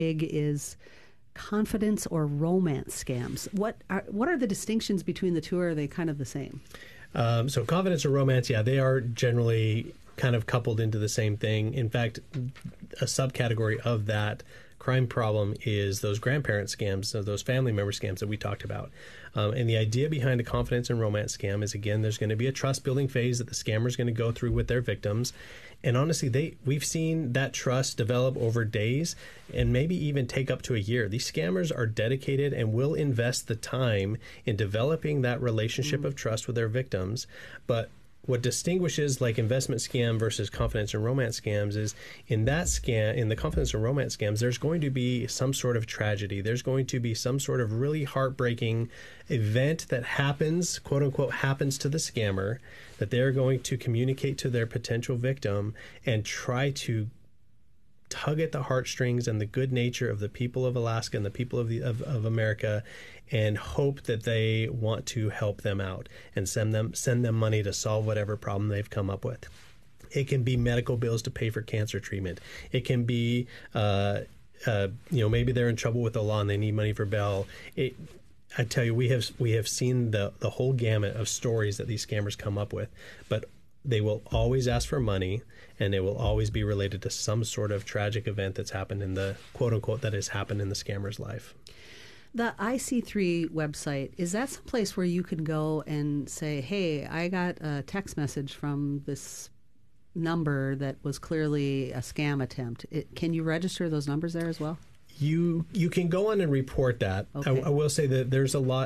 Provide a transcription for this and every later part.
big is confidence or romance scams. What are the distinctions between the two, or are they kind of the same? So confidence or romance, yeah, they are generally kind of coupled into the same thing. In fact, a subcategory of that crime problem is those grandparent scams, so those family member scams that we talked about. And the idea behind a confidence and romance scam is, again, there's going to be a trust building phase that the scammer is going to go through with their victims. And honestly, we've seen that trust develop over days and maybe even take up to a year. These scammers are dedicated and will invest the time in developing that relationship of trust with their victims. But what distinguishes like investment scam versus confidence and romance scams is in that scam, in the confidence and romance scams, there's going to be some sort of tragedy. There's going to be some sort of really heartbreaking event that happens, quote unquote, happens to the scammer, that they're going to communicate to their potential victim and try to tug at the heartstrings and the good nature of the people of Alaska and the people of America, and hope that they want to help them out and send them money to solve whatever problem they've come up with. It can be medical bills to pay for cancer treatment. It can be, maybe they're in trouble with the law and they need money for bail. I tell you, we have seen the whole gamut of stories that these scammers come up with, but they will always ask for money, and they will always be related to some sort of tragic event that's happened in the quote unquote that has happened in the scammer's life. The IC3 website, is that someplace where you can go and say, hey, I got a text message from this number that was clearly a scam attempt? Can you register those numbers there as well? You can go on and report that. Okay. I will say that there's a lot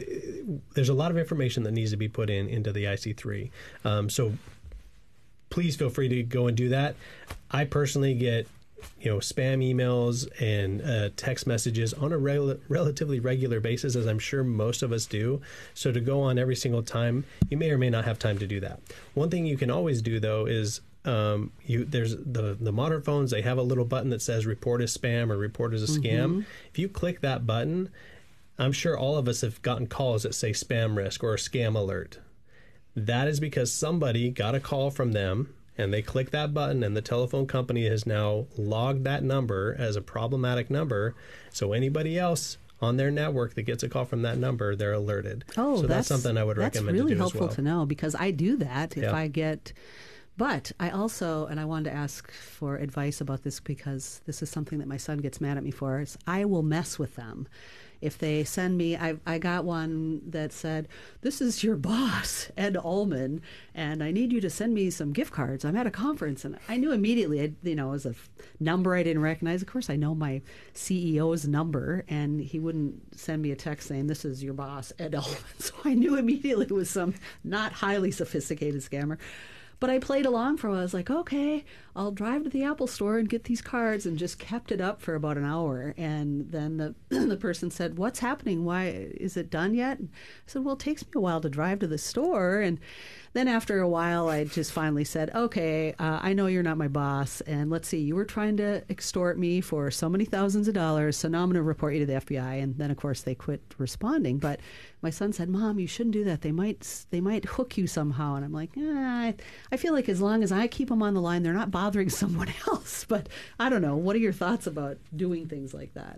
of information that needs to be put into the IC3. So please feel free to go and do that. I personally get spam emails and text messages on a relatively regular basis, as I'm sure most of us do. So to go on every single time, you may or may not have time to do that. One thing you can always do, though, is there's the modern phones, they have a little button that says report as spam or report as a scam. If you click that button, I'm sure all of us have gotten calls that say spam risk or scam alert. That is because somebody got a call from them and they click that button, and the telephone company has now logged that number as a problematic number. So anybody else on their network that gets a call from that number, they're alerted. Oh, so that's something I would recommend to do as well. That's really helpful to know, because I do that if I get... But I also, and I wanted to ask for advice about this because this is something that my son gets mad at me for, is I will mess with them. If they send me, I got one that said, this is your boss, Ed Ullman, and I need you to send me some gift cards. I'm at a conference. And I knew immediately, it was a number I didn't recognize. Of course, I know my CEO's number, and he wouldn't send me a text saying, this is your boss, Ed Ullman. So I knew immediately it was some not highly sophisticated scammer. But I played along for a while. I was like, okay, I'll drive to the Apple store and get these cards, and just kept it up for about an hour. And then the person said, what's happening? Why, is it done yet? And I said, well, it takes me a while to drive to the store. And then after a while, I just finally said, okay, I know you're not my boss. And let's see, you were trying to extort me for so many thousands of dollars. So now I'm going to report you to the FBI. And then, of course, they quit responding. But my son said, Mom, you shouldn't do that. They might hook you somehow. And I'm like, I feel like as long as I keep them on the line, they're not bothering someone else. But I don't know. What are your thoughts about doing things like that?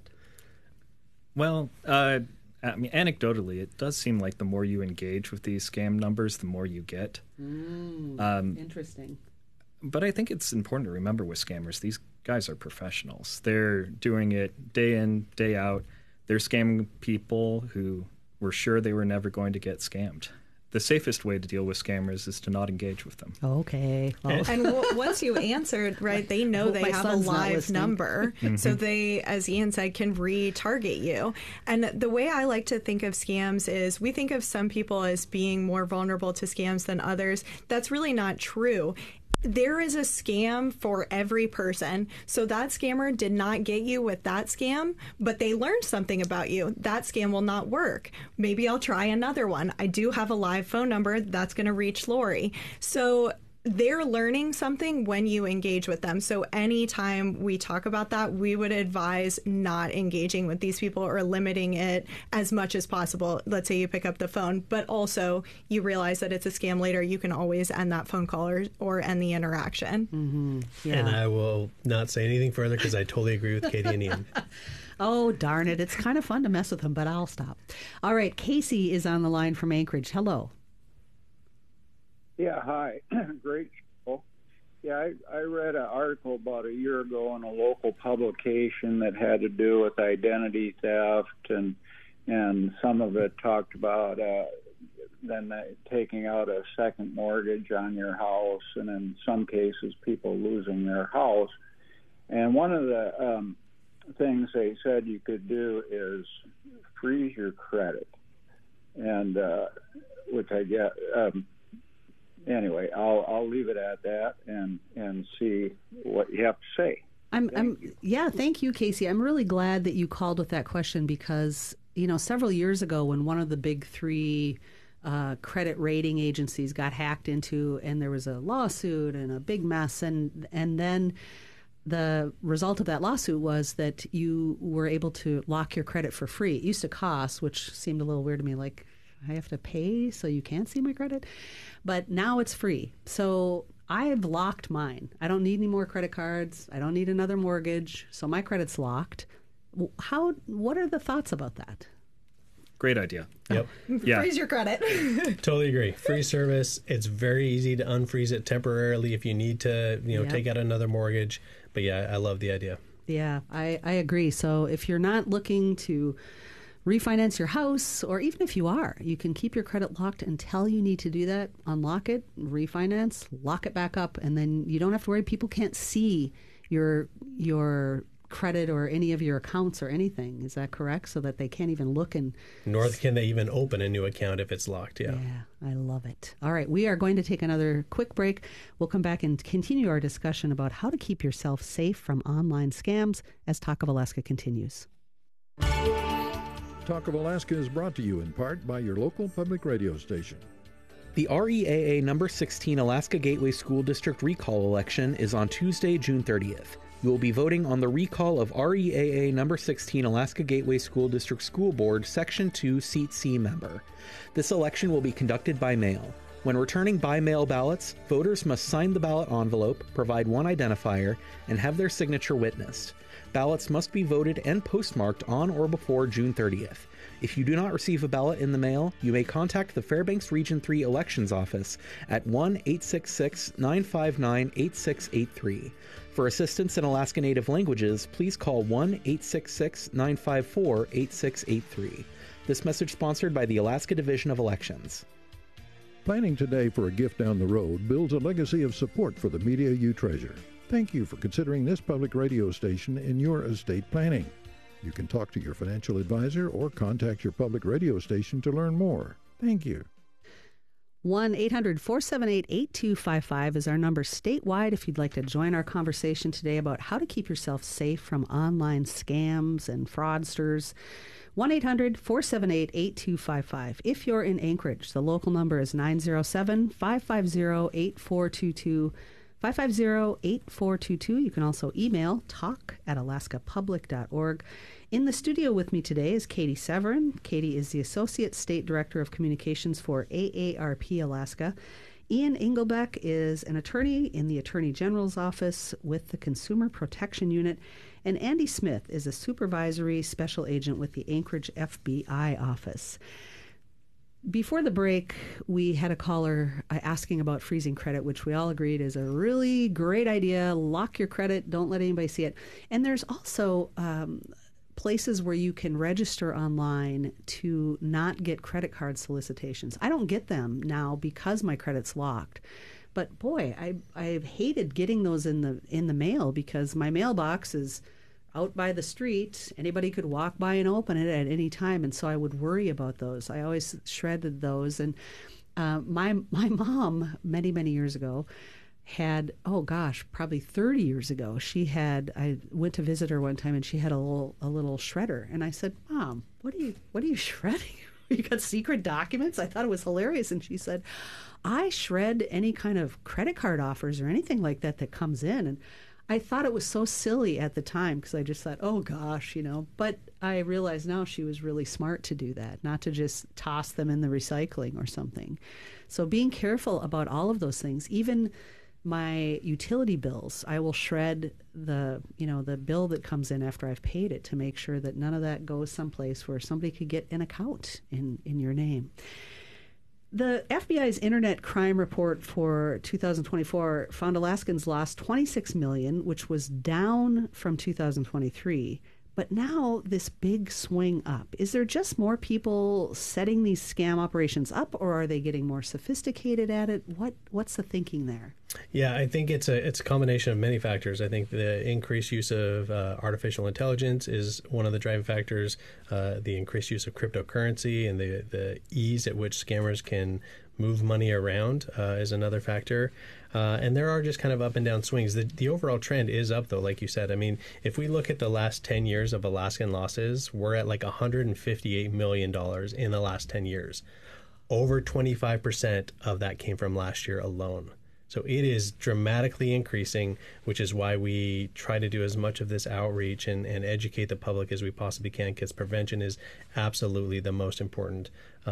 Well, anecdotally, it does seem like the more you engage with these scam numbers, the more you get. Interesting. But I think it's important to remember with scammers, these guys are professionals. They're doing it day in, day out. They're scamming people who were sure they were never going to get scammed. The safest way to deal with scammers is to not engage with them. Okay. And once you answered, right, they know they have a live number. So they, as Ian said, can retarget you. And the way I like to think of scams is we think of some people as being more vulnerable to scams than others. That's really not true. There is a scam for every person. So that scammer did not get you with that scam, but they learned something about you. That scam will not work. Maybe I'll try another one. I do have a live phone number that's going to reach Lori. So they're learning something when you engage with them. So anytime we talk about that, we would advise not engaging with these people or limiting it as much as possible. Let's say you pick up the phone, but also you realize that it's a scam later. You can always end that phone call or end the interaction. Mm-hmm. Yeah. And I will not say anything further because I totally agree with Katie and Ian. Oh, darn it. It's kind of fun to mess with them, but I'll stop. All right. Casey is on the line from Anchorage. Hello. Yeah, hi. Great show. Yeah, I read an article about a year ago in a local publication that had to do with identity theft, and some of it talked about then taking out a second mortgage on your house, and in some cases people losing their house. And one of the things they said you could do is freeze your credit, and which I get. Anyway, I'll leave it at that and see what you have to say. Thank you, Casey. I'm really glad that you called with that question because, several years ago when one of the big three credit rating agencies got hacked into, and there was a lawsuit and a big mess, and then the result of that lawsuit was that you were able to lock your credit for free. It used to cost, which seemed a little weird to me, like I have to pay so you can't see my credit. But now it's free. So I've locked mine. I don't need any more credit cards. I don't need another mortgage. So my credit's locked. What are the thoughts about that? Great idea. Yep. Yeah. Freeze your credit. Totally agree. Free service. It's very easy to unfreeze it temporarily if you need to, take out another mortgage. But yeah, I love the idea. Yeah, I agree. So if you're not looking to refinance your house, or even if you are, you can keep your credit locked until you need to do that. Unlock it, refinance, lock it back up, and then you don't have to worry. People can't see your credit or any of your accounts or anything. Is that correct? So that they can't even look and... Nor can they even open a new account if it's locked, yeah. Yeah, I love it. All right, we are going to take another quick break. We'll come back and continue our discussion about how to keep yourself safe from online scams as Talk of Alaska continues. Talk of Alaska is brought to you in part by your local public radio station. The REAA number 16 Alaska Gateway School District recall election is on Tuesday, June 30th. You will be voting on the recall of REAA number 16 Alaska Gateway School District School Board Section 2 Seat C member. This election will be conducted by mail. When returning by-mail ballots, voters must sign the ballot envelope, provide one identifier, and have their signature witnessed. Ballots must be voted and postmarked on or before June 30th. If you do not receive a ballot in the mail, you may contact the Fairbanks Region 3 Elections Office at 1-866-959-8683. For assistance in Alaska Native languages, please call 1-866-954-8683. This message sponsored by the Alaska Division of Elections. Planning today for a gift down the road builds a legacy of support for the media you treasure. Thank you for considering this public radio station in your estate planning. You can talk to your financial advisor or contact your public radio station to learn more. Thank you. 1-800-478-8255 is our number statewide if you'd like to join our conversation today about how to keep yourself safe from online scams and fraudsters. 1-800-478-8255. If you're in Anchorage, the local number is 907-550-8422. 550-8422. You can also email talk@alaskapublic.org. In the studio with me today is Katie Severin. Katie is the Associate State Director of Communications for AARP Alaska. Ian Engelbeck is an attorney in the Attorney General's Office with the Consumer Protection Unit. And Andy Smith is a Supervisory Special Agent with the Anchorage FBI Office. Before the break, we had a caller asking about freezing credit, which we all agreed is a really great idea. Lock your credit. Don't let anybody see it. And there's also places where you can register online to not get credit card solicitations. I don't get them now because my credit's locked. But boy, I've hated getting those in the mail because my mailbox is out by the street. Anybody could walk by and open it at any time, and so I would worry about those. I always shredded those. And my mom, many, many years ago, had, probably 30 years ago, I went to visit her one time, and she had a little shredder. And I said, "Mom, what are you shredding?" you got secret documents? I thought it was hilarious. And she said, I shred any kind of credit card offers or anything like that that comes in. And I thought it was so silly at the time because I just thought, oh gosh, but I realize now she was really smart to do that, not to just toss them in the recycling or something. So being careful about all of those things, even my utility bills, I will shred the bill that comes in after I've paid it to make sure that none of that goes someplace where somebody could get an account in your name. The FBI's Internet Crime Report for 2024 found Alaskans lost $26 million, which was down from 2023. But now this big swing up. Is there just more people setting these scam operations up, or are they getting more sophisticated at it? What's the thinking there? Yeah, I think it's a combination of many factors. I think the increased use of artificial intelligence is one of the driving factors. The increased use of cryptocurrency and the ease at which scammers can move money around is another factor. And there are just kind of up and down swings. The overall trend is up, though, like you said. I mean, if we look at the last 10 years of Alaskan losses, we're at like $158 million in the last 10 years. Over 25% of that came from last year alone. So it is dramatically increasing, which is why we try to do as much of this outreach and educate the public as we possibly can, because prevention is absolutely the most important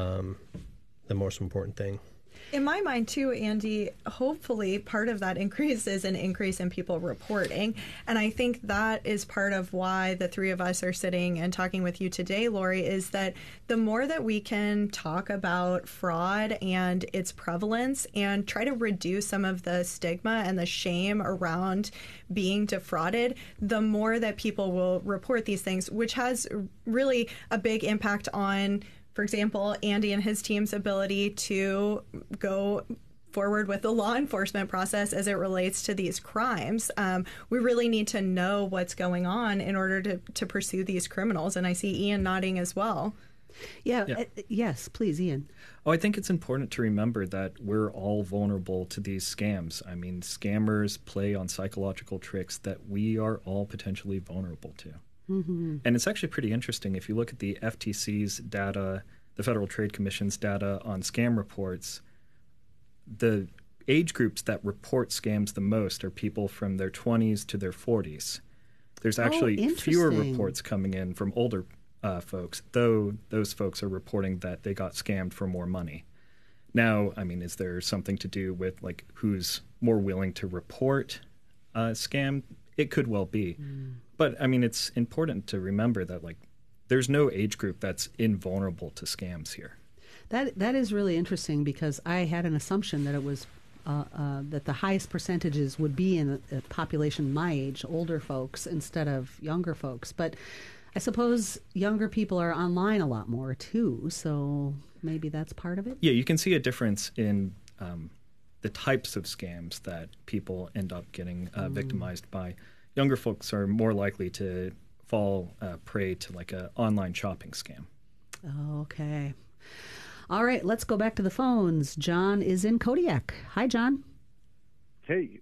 thing. In my mind, too, Andy, hopefully part of that increase is an increase in people reporting. And I think that is part of why the three of us are sitting and talking with you today, Lori, is that the more that we can talk about fraud and its prevalence and try to reduce some of the stigma and the shame around being defrauded, the more that people will report these things, which has really a big impact on, for example, Andy and his team's ability to go forward with the law enforcement process as it relates to these crimes. We really need to know what's going on in order to pursue these criminals. And I see Ian nodding as well. Yeah. Yes, please, Ian. Oh, I think it's important to remember that we're all vulnerable to these scams. I mean, scammers play on psychological tricks that we are all potentially vulnerable to. Mm-hmm. And it's actually pretty interesting. If you look at the FTC's data, the Federal Trade Commission's data on scam reports, the age groups that report scams the most are people from their 20s to their 40s. There's actually fewer reports coming in from older folks, though those folks are reporting that they got scammed for more money. Now, I mean, is there something to do with like who's more willing to report a scam? It could well be. But, I mean, it's important to remember that, like, there's no age group that's invulnerable to scams here. That is really interesting because I had an assumption that it was that the highest percentages would be in a population my age, older folks, instead of younger folks. But I suppose younger people are online a lot more, too, so maybe that's part of it? Yeah, you can see a difference in the types of scams that people end up getting victimized by. Younger folks are more likely to fall prey to like an online shopping scam. Okay. All right, let's go back to the phones. John is in Kodiak. Hi, John. Hey,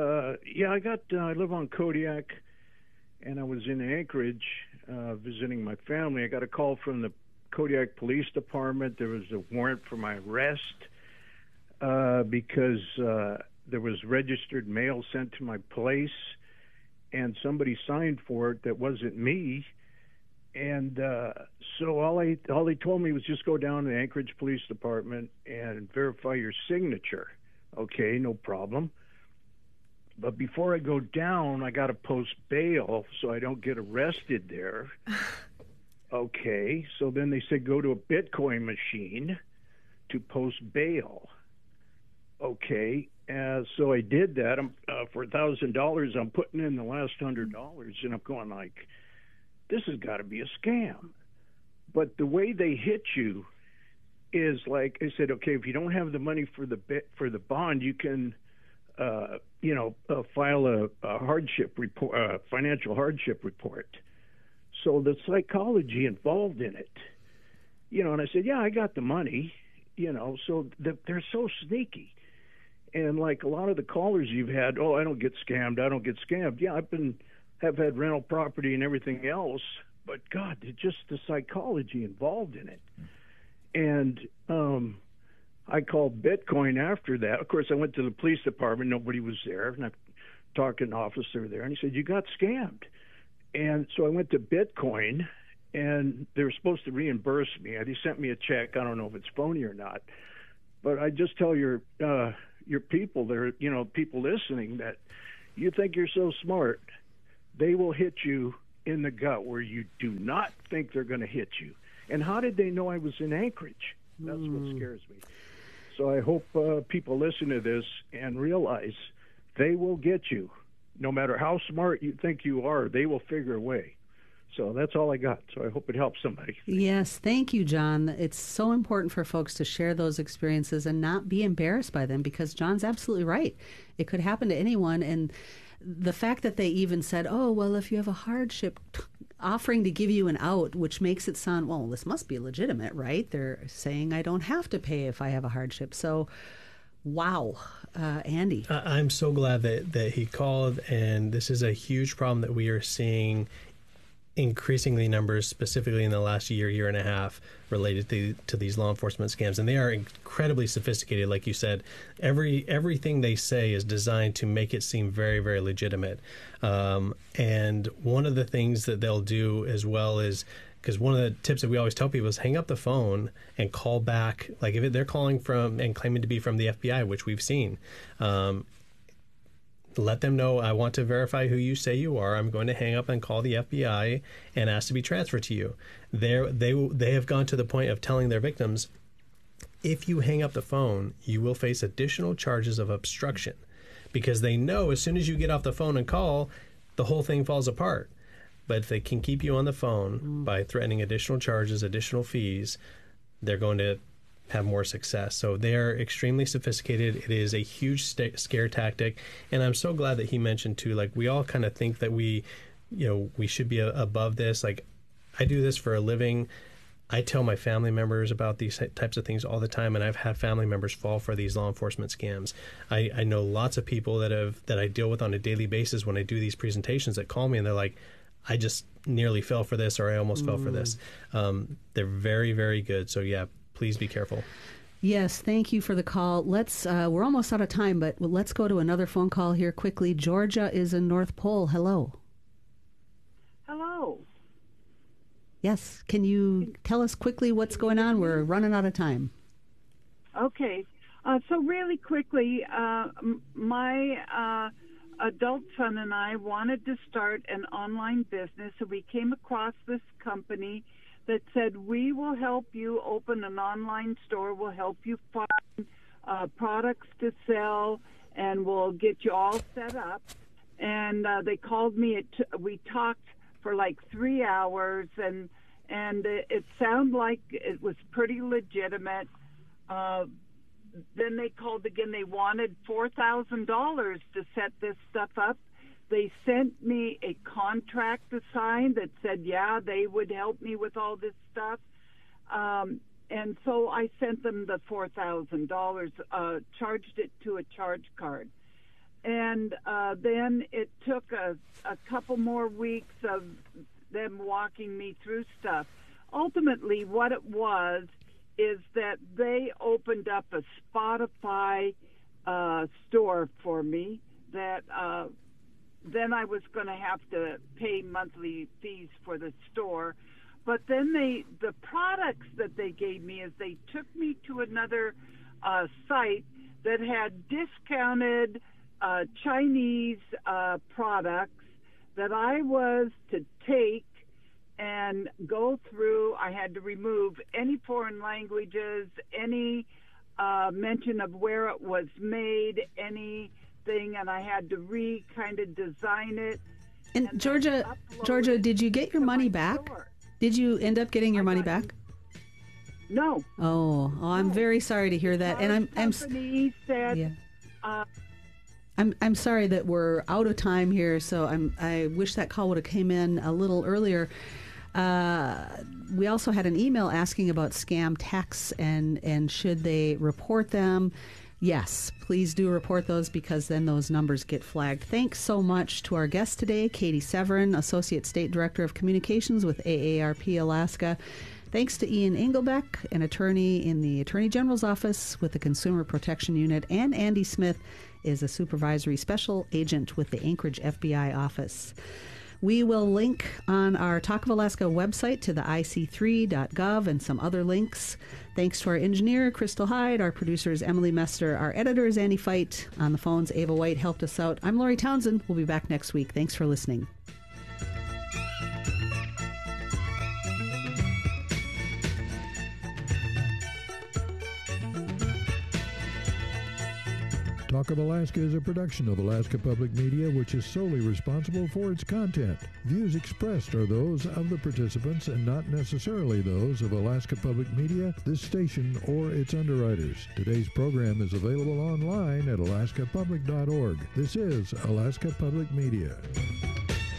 I live on Kodiak, and I was in Anchorage visiting my family. I got a call from the Kodiak Police Department. There was a warrant for my arrest because there was registered mail sent to my place, and somebody signed for it that wasn't me. And so all they told me was just go down to the Anchorage Police Department and verify your signature. Okay, no problem. But before I go down, I got to post bail so I don't get arrested there. Okay, so then they said go to a Bitcoin machine to post bail. Okay, so I did that. For $1,000, I'm putting in the last $100, and I'm going like, this has got to be a scam. But the way they hit you is like I said, okay, if you don't have the money for the bond, you can, file a hardship report, financial hardship report. So the psychology involved in it, and I said, yeah, I got the money, so they're so sneaky. And like a lot of the callers you've had, oh, I don't get scammed. Yeah, have had rental property and everything else, but God, it's just the psychology involved in it. And I called Bitcoin after that. Of course, I went to the police department. Nobody was there. And I talked to an officer there, and he said, "You got scammed." And so I went to Bitcoin, and they were supposed to reimburse me. They sent me a check. I don't know if it's phony or not. But I just tell your people there, people listening, that you think you're so smart, they will hit you in the gut where you do not think they're going to hit you. And how did they know I was in Anchorage? That's what scares me. So I hope people listen to this and realize they will get you. No matter how smart you think you are, they will figure a way. So that's all I got. So I hope it helps somebody. Yes, thank you, John. It's so important for folks to share those experiences and not be embarrassed by them, because John's absolutely right. It could happen to anyone. And the fact that they even said, oh, well, if you have a hardship, offering to give you an out, which makes it sound, well, this must be legitimate, right? They're saying I don't have to pay if I have a hardship. So, wow. Andy. I'm so glad that he called, and this is a huge problem that we are seeing increasingly numbers, specifically in the last year and a half, related to these law enforcement scams. And they are incredibly sophisticated. Like you said, everything they say is designed to make it seem very, very legitimate. And one of the things that they'll do as well is, because one of the tips that we always tell people is hang up the phone and call back. Like if they're calling from and claiming to be from the FBI, which we've seen, let them know, I want to verify who you say you are. I'm going to hang up and call the FBI and ask to be transferred to you. They have gone to the point of telling their victims, if you hang up the phone, you will face additional charges of obstruction, because they know as soon as you get off the phone and call, the whole thing falls apart. But if they can keep you on the phone by threatening additional charges, additional fees, they're going to have more success. So they are extremely sophisticated. It is a huge scare tactic. And I'm so glad that he mentioned too, like we all kind of think that we should be above this. Like I do this for a living. I tell my family members about these types of things all the time, and I've had family members fall for these law enforcement scams. I know lots of people that I deal with on a daily basis when I do these presentations that call me and they're like, I just nearly fell for this, or I almost fell for this. They're very, very good. So yeah, please be careful. Yes, thank you for the call. We're almost out of time, but let's go to another phone call here quickly. Georgia is in North Pole. Hello. Hello. Yes, can you tell us quickly what's going on? We're running out of time. Okay. So really quickly, my adult son and I wanted to start an online business, so we came across this company that said, we will help you open an online store, we'll help you find products to sell, and we'll get you all set up. And they called me. We talked for like 3 hours, and it sounded like it was pretty legitimate. Then they called again. They wanted $4,000 to set this stuff up. They sent me a contract to sign that said, yeah, they would help me with all this stuff. And so I sent them the $4,000, charged it to a charge card. And then it took a couple more weeks of them walking me through stuff. Ultimately, what it was is that they opened up a Spotify store for me that then I was going to have to pay monthly fees for the store. But then the products that they gave me is they took me to another site that had discounted Chinese products that I was to take and go through. I had to remove any foreign languages, any mention of where it was made, anything, and I had to kind of design it. And Georgia, did you get your money back? Store. Did you end up getting your money back? No. Oh, I'm very sorry to hear that. And I'm said, yeah. I'm sorry that we're out of time here. So I wish that call would have came in a little earlier. We also had an email asking about scam texts and should they report them. Yes, please do report those, because then those numbers get flagged. Thanks so much to our guest today, Katie Severin, Associate State Director of Communications with AARP Alaska. Thanks to Ian Engelbeck, an attorney in the Attorney General's Office with the Consumer Protection Unit, and Andy Smith is a supervisory special agent with the Anchorage FBI office. We will link on our Talk of Alaska website to the ic3.gov and some other links. Thanks to our engineer, Crystal Hyde, our producers, Emily Mester, our editor is Annie Feit. On the phones, Ava White helped us out. I'm Lori Townsend. We'll be back next week. Thanks for listening. Talk of Alaska is a production of Alaska Public Media, which is solely responsible for its content. Views expressed are those of the participants and not necessarily those of Alaska Public Media, this station, or its underwriters. Today's program is available online at alaskapublic.org. This is Alaska Public Media.